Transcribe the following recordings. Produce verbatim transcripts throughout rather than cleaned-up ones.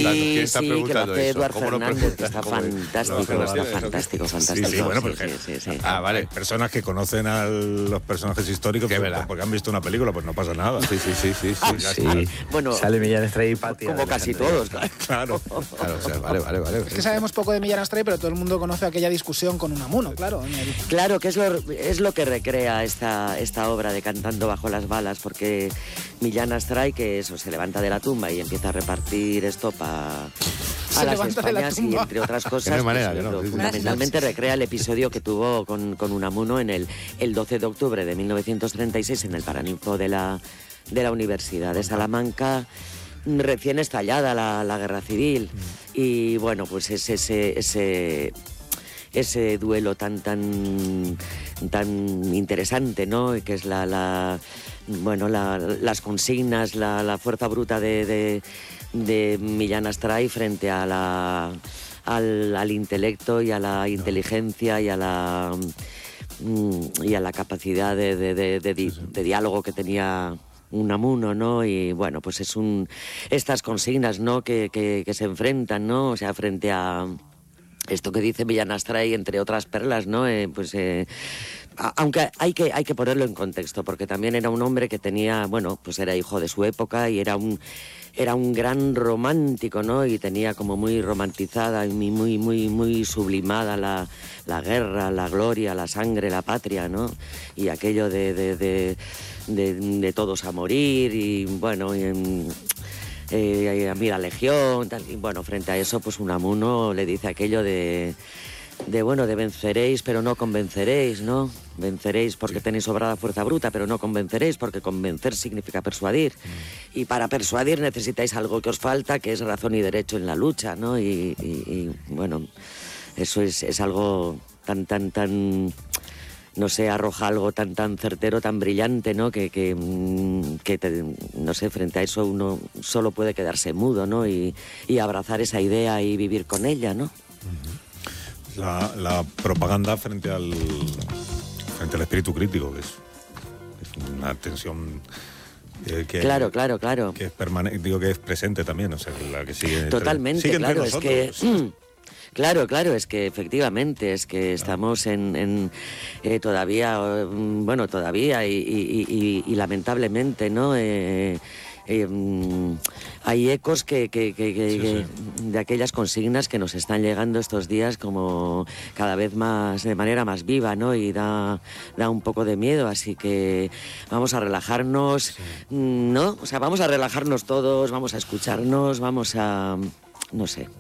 ¿Quién está sí, preguntando que lo hace eso? Eduard ¿Cómo lo Fernández, que está preguntas? fantástico, ¿Cómo lo está hace? fantástico, Sí, fantástico. sí, bueno, sí, porque- sí, sí, sí. Ah, vale. Personas que conocen a los personajes históricos Qué pues, verdad. porque han visto una película, pues no pasa nada. Sí, sí, sí, sí, sí. ya Sí. está. Bueno, Sale Millán Astray y Patia. como casi todos, claro. Claro. Claro, o sea, vale, vale, vale. Es que sabemos poco de Millán Astray, pero todo el mundo conoce aquella discusión con Unamuno, claro. en el- Claro, que es lo, es lo que recrea esta, esta obra de Cantando bajo las balas, porque Millán Astray, que eso, se levanta de la tumba y empieza a repartir estopa Se a las levanta de la Españas y, tumba. entre otras cosas, Que no hay manera, pues, que no, lo- sí, sí. fundamentalmente recrea el episodio que tuvo con, con Unamuno en el, el doce de octubre de mil novecientos treinta y seis en el Paraninfo de la, de la Universidad de Salamanca, recién estallada la, la guerra civil. Y bueno, pues es ese... ese ese duelo tan tan tan interesante, ¿no? Que es la, la bueno la, las consignas, la, la fuerza bruta de, de, de Millán Astray frente a la al, al intelecto y a la inteligencia y a la mm, y a la capacidad de, de, de, de, di- de diálogo que tenía Unamuno, ¿no? Y bueno, pues es un estas consignas, ¿no? Que, que, que se enfrentan, ¿no? O sea, frente a esto que dice Millán Astray, entre otras perlas, ¿no? Eh, pues eh, a- aunque hay que hay que ponerlo en contexto, porque también era un hombre que tenía, bueno, pues era hijo de su época y era un era un gran romántico, ¿no? Y tenía como muy romantizada y muy muy muy muy sublimada la, la guerra, la gloria, la sangre, la patria, ¿no? Y aquello de de, de, de, de todos a morir y bueno, y, en- eh, a mí la legión, tal, y bueno, frente a eso, pues Unamuno le dice aquello de, de, bueno, de venceréis, pero no convenceréis, ¿no? Venceréis porque tenéis sobrada fuerza bruta, pero no convenceréis, porque convencer significa persuadir. Y para persuadir necesitáis algo que os falta, que es razón y derecho en la lucha, ¿no? Y, y- y, bueno, eso es, es algo tan, tan, tan... no sé, arroja algo tan tan certero, tan brillante, ¿no? Que, que, mm, que te- no sé, frente a eso uno solo puede quedarse mudo, ¿no? Y, y abrazar esa idea y vivir con ella, ¿no? La, la propaganda frente al frente al espíritu crítico, que es, es una tensión eh, que, Claro, claro, claro. que es permanente, digo que es presente también, o sea, la que sigue entre- Totalmente, sigue entre claro, es que... nosotros. mm, Claro, claro, es que efectivamente, es que estamos en, en, eh, todavía, eh, mm, bueno, todavía y, y- y- y lamentablemente, ¿no? Eh, eh, mm, hay ecos que, que- que- que- Sí, que- de aquellas consignas que nos están llegando estos días como cada vez más, de manera más viva, ¿no? Y da, da un poco de miedo, así que vamos a relajarnos, mm, ¿no? O sea, vamos a relajarnos todos, vamos a escucharnos, vamos a... no sé.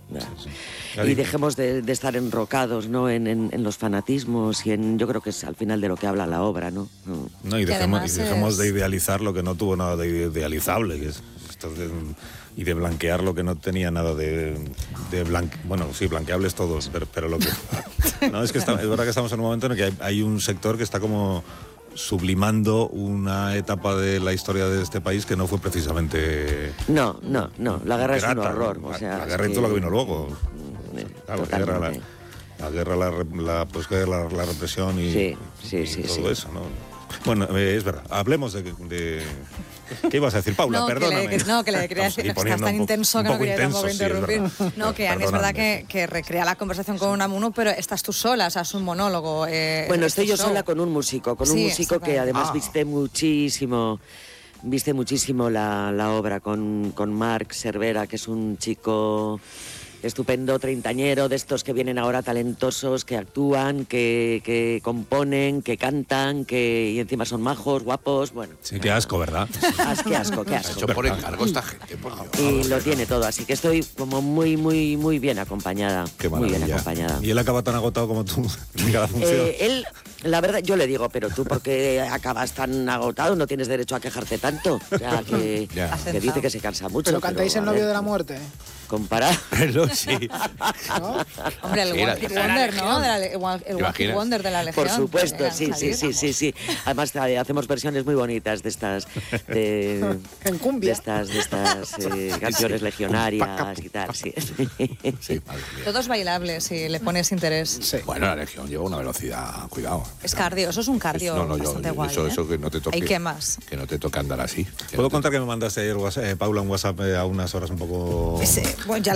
Y dejemos de, de estar enrocados, ¿no? En, en, en los fanatismos y en, yo creo que es al final de lo que habla la obra, ¿no? No. No, y Que dejemos, además y dejemos es- de idealizar lo que no tuvo nada de idealizable, que es esto de- y de blanquear lo que no tenía nada de, de blanque, bueno, sí, blanqueables todos, pero, pero lo que... No, es que está- es verdad que estamos en un momento en el que hay, hay un sector que está como sublimando una etapa de la historia de este país que no fue precisamente... No, no, no, la guerra es un grata, horror. ¿no? O sea, la es guerra y todo lo que vino luego. eh, Claro, la guerra, la, totalmente. la guerra, la, re- la posguerra, la, la represión y, Sí, sí, y sí, todo sí. eso, ¿no? Bueno, eh, es verdad. Hablemos de, de... ¿Qué ibas a decir, Paula? No, que le- Perdóname. que- no, que le quería Estamos decir, aquí no, que poniendo estás tan un po- intenso un que no poco quería tampoco intenso, sí, es interrumpir. verdad. No, que Ani, es verdad Perdóname. que, que recrea la conversación con Unamuno, pero estás tú sola, o sea, es un monólogo. eh, Bueno, es tu estoy yo show. sola con un músico, con un Sí, músico que exactamente. además Ah. viste muchísimo, viste muchísimo la, la obra con, con Marc Cervera, que es un chico estupendo, treintañero, de estos que vienen ahora talentosos, que actúan, que, que componen, que cantan, que y encima son majos, guapos, bueno. Sí, qué asco, ¿verdad? As- qué asco, qué asco. Hecho por encargo esta gente, por Dios. Y lo tiene todo, así que estoy como muy, muy, muy bien acompañada. Qué muy bien maravilla. acompañada. Y él acaba tan agotado como tú en cada función. Eh, él, la verdad, yo le digo, pero tú porque acabas tan agotado no tienes derecho a quejarte tanto. O sea, que, Ya. que dice que se cansa mucho. Pero cantáis a El novio ver, de la muerte, Comparar. Pero sí. ¿no? Hombre, el Sí, la- One Hit Wonder, ¿no? De la, le- el One Hit imaginas? Wonder de la Legión. Por supuesto, Podrían sí, sí, salir, sí, vamos. sí, sí. Además eh, hacemos versiones muy bonitas de estas, de, En cumbia. de estas, de estas eh, canciones legionarias y tal. Sí. Sí, madre mía. Todo es bailable si le pones interés. Sí. Bueno, la Legión lleva una velocidad, cuidado. Es cardio, eso es un cardio No, no, yo, bastante yo- guay. eso, ¿eh? eso que no te toque. ¿Y qué más? Que no te toque andar así. Que ¿Puedo no te- contar que me mandaste ayer, WhatsApp, eh, Paula, un WhatsApp eh, a unas horas un poco... Ese- bueno, ya